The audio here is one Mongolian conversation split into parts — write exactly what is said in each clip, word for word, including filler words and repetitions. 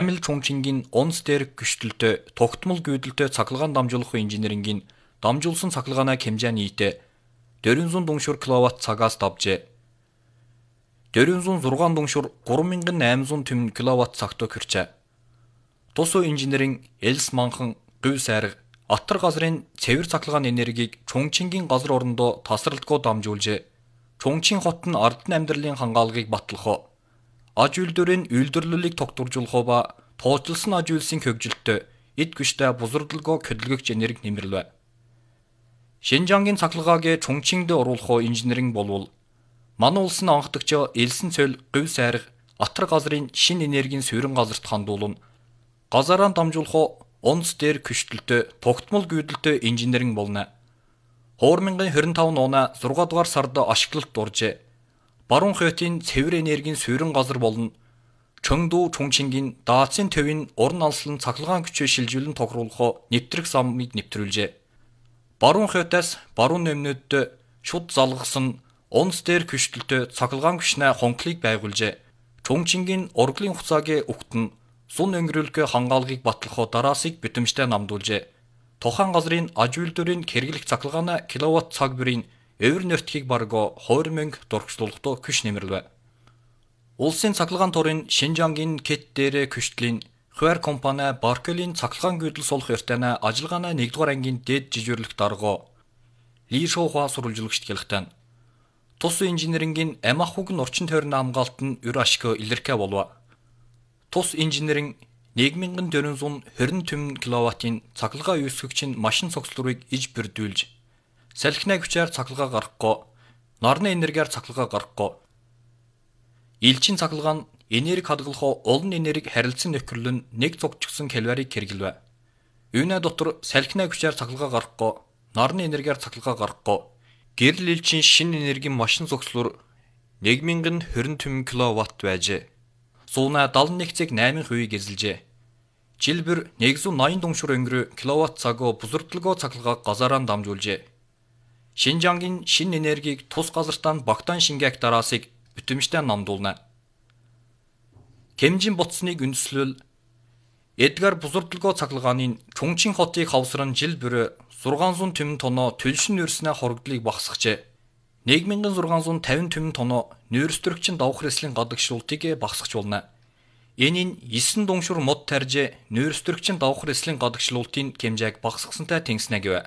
Камил Чонгчингийн онц дээр güçlülтө тогтмол гүйдэлтэй цахилгаан дамжуулах инженерингийн дамжуулсан цахилгааны хэмжээ нийтээ дөрвөн зуун дунгшуур киловатт цагаас давжээ. дөрвөн зуун зургаан дунгшуур гурван мянган айман зуун түмэн киловатт цагтаа хүрчээ. Тус үе инженерийн Элс манхан Гүв сайраг Аттар газрын цэвэр цахилгааны энергийг Чонгчингийн газар орондоо тасралтгүй дамжуулжээ. Чонгчин хот нь ардны амьдралын хангаалгыг батлахоо, аж үйлдвэрийн үйлдвэрлэлийг тогтворжуулах ба тооцолсон аж үйлсийн хөгжилтөд эд гүштэй бузардлагоо хөдөлгөгч энерги нэмэрлэв. Шинжангийн цахилгаагийн Чонгчинд оруулах инженеринг болвол манай улсын анхдагч Элсэн цөл Гүв сайраг Аттар газрын шин энергийн суурин газарт хандуулна. Газараа дамжуулах онц дээр güçlülтө тогтмол гүйдэлтэй инженеринг болно. две тысячи двадцать пять оны зургаан дугаар сард ашиглалт дуржээ. Баруун хотын цэвэр энергийн суурин газар болно. Чонгду Чонгчингийн даацын төвийн уран алслан цахилгаан күчээ шилжүүлэн тохируулах нэвтрэх замыг нэвтрүүлжээ. Баруун хотоос баруун өмнөдд шуд залгасан онц дээр güçlülтө цахилгаан күчнээ хонхлыг байгуулжээ. Чонгчингийн урглын хуцаагийн өгтөн сун өнгөрүүлэх хангаалгыг батлахоо дараасыг битэмжтэй намдуулжээ. Тухайн газрын аж үйлдвэрийн хэрэглэх цахилгааны киловатт цаг бүрийн өвөр нөтгийг бараг хоёр мянга дургчлуулахад күч нэмэрлэв. Улсын цахилгаан турын Шинжангийн Кет дээр güçлийн Хвар компани Баркелийн цахилгаан гүйдэл сулах эртэнэ ажиллагааны нэгдүгээр ангийн дэд жижүүрлэх дарга Ли Шоухуа сурвалжуулагчд хэлэхдээ тус инженерингийн амахуг нь орчин тойрны хамгаалалт нь өр ашиг илэрхэ болов. Тус инженерийн нэг мянган дөрвөн зуун хорин түмэн киловаттын цахилгаан үүсгэгч нь машин цогцлурыг иж бүрдүүлж, салхины хүчээр цахилгаан гаргахгүй, нарны энергиар цахилгаан гаргахгүй. Элчин цахилгаан энерги хадгалах олон энерги харилцан нөхөрлөн нэг цогцгсон калорийг хэрэглэв. Үүнээ дотор салхины хүчээр цахилгаан гаргахгүй, нарны энергиар цахилгаан гаргахгүй. Гэрэл элчин шин энергийн машин цогцлур нэг мянган хорин түмэн киловатт байжээ. Сууна даалны нэг цэг восемь хувийг эзэлжээ. Жил бүр нэг зуун найман дунгшуур өнгөрөө киловатт цагоо бузардлагоо цахилгааг газараа дамжуулжээ. Шинжангийн шин энергийг тус газартаа багтаан шингээх дараасыг битэмжтэй намдуулна. Хэмжин ботсныг үндэслэл Эдгар бузардлагоо цахилгааны Чонгчин хотыг хавсран жил бүр зургаан зуун түмэн тоноо төлшин нүүрснээ хорогдлыг багасгажээ. нэг мянган зургаан зуун тавин түмэн тоноо нүүрстөрөгчин давх хэслийн гадагшлуултыг багасгах болно. Энэ нь девять дунгшуур мод тарьж нүүрстөрөгчин давх хэслийн гадагшлуултын хэмжээг багасгасантай тэнцэнэ гэв.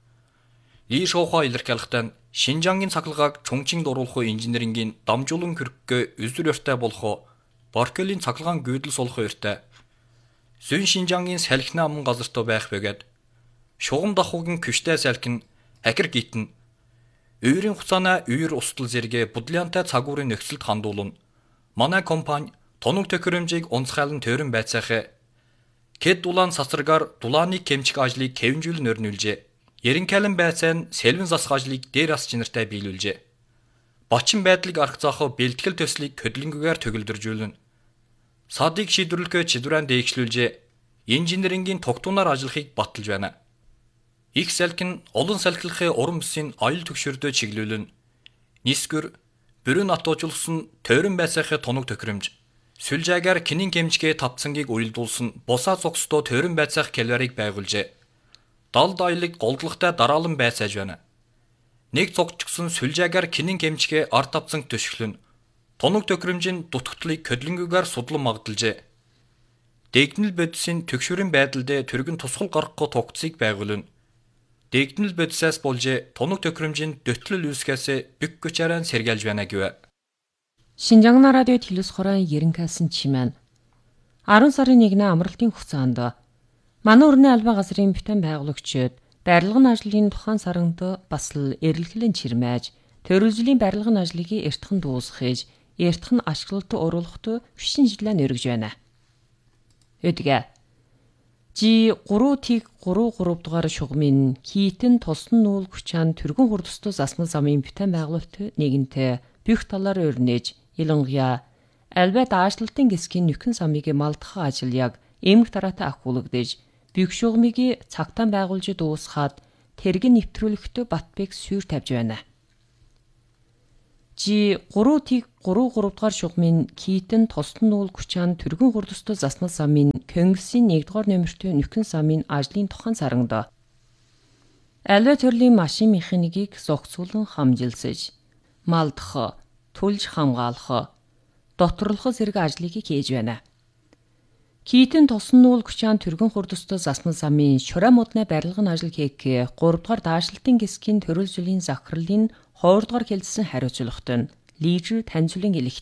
Ли Шоухуа илэрхийлэхдээ Шинжангийн цахилгааг Чонгчинд оруулах инженерингийн дамжуулан хөргөхөө үзүр өртөө болох Баркелийн цахилгаан гүйдэл сулах өртөө Зүүн Шинжангийн салхины аман газартаа байх бөгөөд шугам дахуугийн күштэй салхин хакер гитэн Өөрийн хуцаана үйр устдал зэрэг будлиантай цагуурын нөхцөлд хандуулна. Манай компани тоног төхөөрөмжийг унцхайлан тойрон байцаах Кэд дулаан сасрагаар дулааны хэмжих ажлыг хэвнжүүлэн өрнүүлжээ. Яринкалан байцаан сэлвэн засах ажлыг дээр ас чинартай биелүүлжээ. Бочин байдлыг арга заах бэлтгэл төслийг хөдөлгөөнгээр төгөлдржүүлнэ. Садыг шийдвэрлэхөө чидвэрэн дээгшлүүлжээ. Инженерингийн тогтунаар ажиллахыг баталж байна. Их салхин олон салхилахын уран бүсийн аюул төгшөрдөө чиглүүлэн нисгэр бүрэн атуужулсан тойрон байцаахын тоног төхөөрөмж сүлжаагаар кинийн хэмжгээ тавцангийг уялдуулсан бусаа цогцтой тойрон байцаах калорийг байгуулжээ. Далд аялыг голдлоготой дараалан байцааж байна. Нэг цогцгсон сүлжаагаар кинийн хэмжгээ ард тавцанг төшөглөн тоног төхөөрөмжийн дутагдлыг хөдөлгөөнгээр судлан магадалжээ. Дэгнэл бодисын төгшөрийн байдалд түргэн тусгал гаргахгүй тогтцыг байгуулна. Дэгнэл бодисаас болж тоног төхөөрөмжийн дөтлөл үүсгэхээс бик гүчээрэн сэргийлж байна гэв. Шинжаан радио телевиз хорон ерөнхийлсөн чимээн арван сарын нэгний амралтын хугацаанд манай өрний албан газрын битэн байгуулагчид барилгын ажлын тухайн саранд бас л эрэлхлэн чирмээж төрөлжлийн барилгын ажлыг эртхэн дуусгахж эртхэн ашиглалт оруулахад шин жилээр өргөж байна. Өдгөө Жи гурван тиг гурван гурав дугаар шугамын хийтэн тосон нүүл хүчаан түргэн хурдстой засмал замын битэн байгуулалт нэгэнтээ бүх талаар өрнөж ялангуяа альбай даашлалтын гисгийн нөхөн самыг малдах ажил яг эмх дараатай ахуулагдаж бүх шугамыг цагтаан байгуулж дуусгаад тэрэг нэвтрүүлэхдээ Батбек сүйр тавьж байна. Жи гурван тиг гурван гурав дугаар шугамын хийтэн тосон нүүл хүчаан түргэн хурдстой засмал замын Конгрессийн нэгдүгээр нөмөртэй нөхөн замын ажлын тухайн саранд аливаа төрлийн машин механикийг зохицуулан хамжилсаж, малдах, түлж хамгаалах, доторлох зэрэг ажлыг хийж байна. Китэн тусан нуул күчаан түргэн хурдстай засмал замын шураа модны барилгын ажил хийх гурав дахь даашилтын гисгийн төрөлжлийн захирлын хоёр дахь хэлсэн хариуцлагт нь лидер таньцуулан